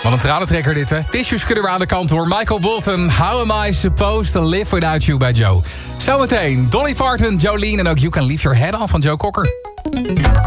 Wat een tranentrekker dit, hè? Tissues kunnen we aan de kant hoor. Michael Bolton, How Am I Supposed to Live Without You bij Joe. Zometeen Dolly Parton, Jolene en ook You Can Leave Your Head On van Joe Cocker.